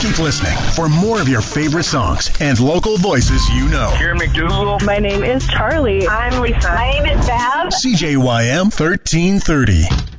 Keep listening for more of your favorite songs and local voices you know. Karen McDougal. My name is Charlie. I'm Lisa. My name is Bev. CJYM 1330.